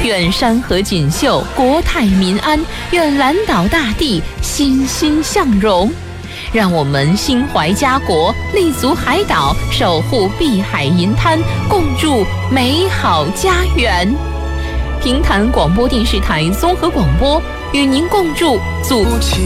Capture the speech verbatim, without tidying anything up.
愿山河锦绣，国泰民安；愿蓝岛大地欣欣向荣。让我们心怀家国，立足海岛，守护碧海银滩，共筑美好家园。平潭广播电视台综合广播与您共筑祖